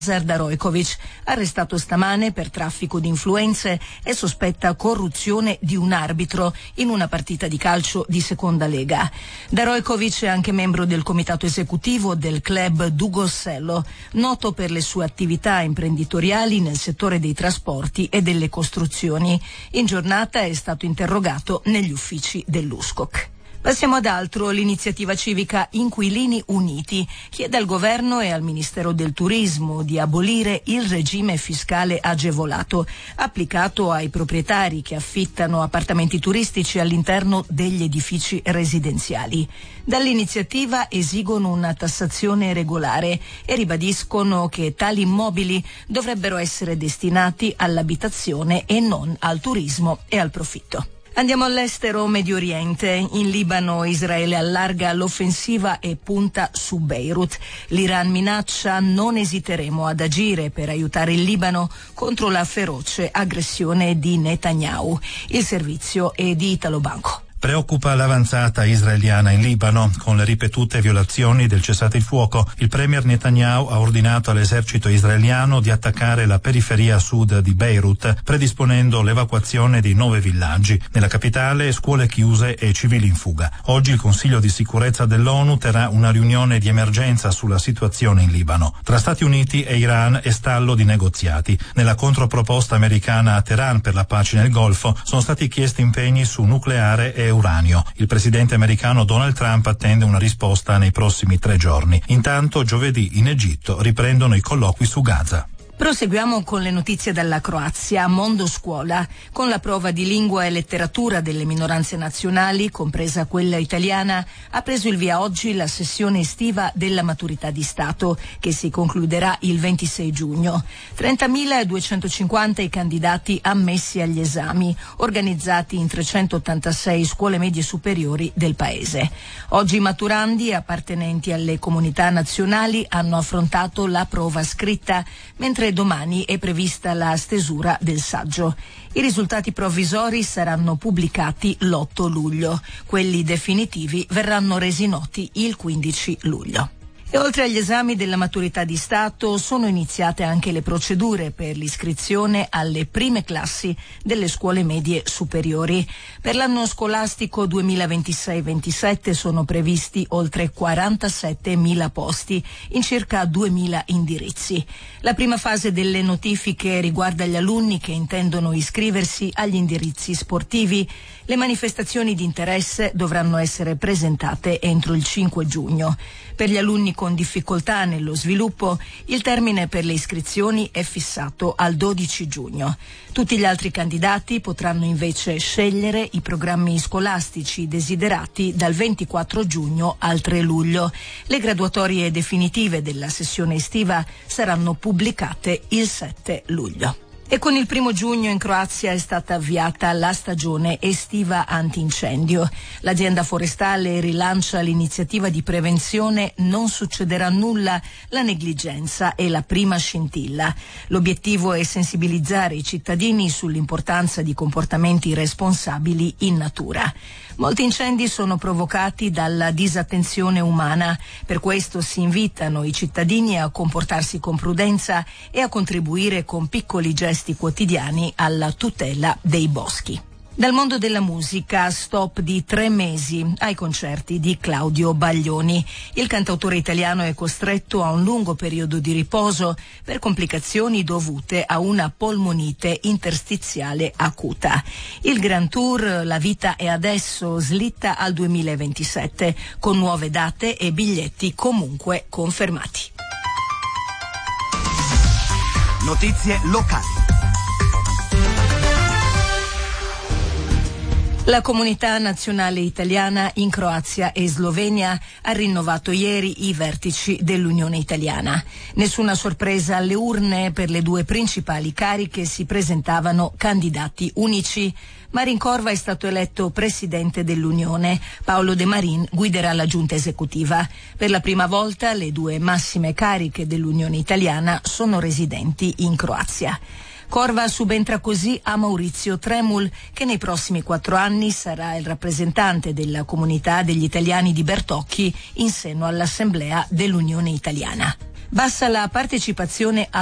Darojkovic, arrestato stamane per traffico di influenze e sospetta corruzione di un arbitro in una partita di calcio di seconda lega. Darojkovic è anche membro del comitato esecutivo del club Dugossello, noto per le sue attività imprenditoriali nel settore dei trasporti e delle costruzioni. In giornata è stato interrogato negli uffici dell'Uskok. Passiamo ad altro. L'iniziativa civica Inquilini Uniti chiede al governo e al Ministero del Turismo di abolire il regime fiscale agevolato applicato ai proprietari che affittano appartamenti turistici all'interno degli edifici residenziali. Dall'iniziativa esigono una tassazione regolare e ribadiscono che tali immobili dovrebbero essere destinati all'abitazione e non al turismo e al profitto. Andiamo all'estero. Medio Oriente. In Libano Israele allarga l'offensiva e punta su Beirut. L'Iran minaccia: non esiteremo ad agire per aiutare il Libano contro la feroce aggressione di Netanyahu. Il servizio è di Italo Banco. Preoccupa l'avanzata israeliana in Libano. Con le ripetute violazioni del cessate il fuoco, il premier Netanyahu ha ordinato all'esercito israeliano di attaccare la periferia sud di Beirut, predisponendo l'evacuazione di 9 villaggi. Nella capitale, scuole chiuse e civili in fuga. Oggi il Consiglio di sicurezza dell'ONU terrà una riunione di emergenza sulla situazione in Libano. Tra Stati Uniti e Iran è stallo di negoziati. Nella controproposta americana a Teheran per la pace nel Golfo sono stati chiesti impegni su nucleare e uranio. Il presidente americano Donald Trump attende una risposta nei prossimi 3 giorni. Intanto, giovedì in Egitto riprendono i colloqui su Gaza. Proseguiamo con le notizie dalla Croazia. Mondo Scuola. Con la prova di lingua e letteratura delle minoranze nazionali, compresa quella italiana, ha preso il via oggi la sessione estiva della maturità di Stato, che si concluderà il 26 giugno. 30.250 i candidati ammessi agli esami, organizzati in 386 scuole medie superiori del paese. Oggi i maturandi, appartenenti alle comunità nazionali, hanno affrontato la prova scritta, mentre domani è prevista la stesura del saggio. I risultati provvisori saranno pubblicati l'8 luglio. Quelli definitivi verranno resi noti il 15 luglio. E oltre agli esami della maturità di Stato sono iniziate anche le procedure per l'iscrizione alle prime classi delle scuole medie superiori. Per l'anno scolastico 2026-27 sono previsti oltre 47.000 posti in circa 2.000 indirizzi. La prima fase delle notifiche riguarda gli alunni che intendono iscriversi agli indirizzi sportivi. Le manifestazioni di interesse dovranno essere presentate entro il 5 giugno. Per gli alunni con difficoltà nello sviluppo, il termine per le iscrizioni è fissato al 12 giugno. Tutti gli altri candidati potranno invece scegliere i programmi scolastici desiderati dal 24 giugno al 3 luglio. Le graduatorie definitive della sessione estiva saranno pubblicate il 7 luglio. E con il 1 giugno in Croazia è stata avviata la stagione estiva antincendio. L'azienda forestale rilancia l'iniziativa di prevenzione Non succederà nulla, la negligenza è la prima scintilla. L'obiettivo è sensibilizzare i cittadini sull'importanza di comportamenti responsabili in natura. Molti incendi sono provocati dalla disattenzione umana, per questo si invitano i cittadini a comportarsi con prudenza e a contribuire con piccoli gesti quotidiani alla tutela dei boschi. Dal mondo della musica, stop di 3 mesi ai concerti di Claudio Baglioni. Il cantautore italiano è costretto a un lungo periodo di riposo per complicazioni dovute a una polmonite interstiziale acuta. Il Grand Tour La vita è adesso slitta al 2027, con nuove date e biglietti comunque confermati. Notizie locali. La comunità nazionale italiana in Croazia e Slovenia ha rinnovato ieri i vertici dell'Unione Italiana. Nessuna sorpresa alle urne: per le 2 principali cariche si presentavano candidati unici. Marin Corva è stato eletto presidente dell'Unione. Paolo De Marin guiderà la giunta esecutiva. Per la prima volta le 2 massime cariche dell'Unione Italiana sono residenti in Croazia. Corva subentra così a Maurizio Tremul, che nei prossimi 4 anni sarà il rappresentante della comunità degli italiani di Bertocchi in seno all'Assemblea dell'Unione Italiana. Bassa la partecipazione